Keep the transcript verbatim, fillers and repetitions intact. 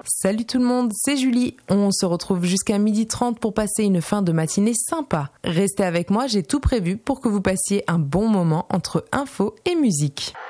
Salut tout le monde, c'est Julie. On se retrouve jusqu'à midi trente pour passer une fin de matinée sympa. Restez avec moi, j'ai tout prévu pour que vous passiez un bon moment entre info et musique.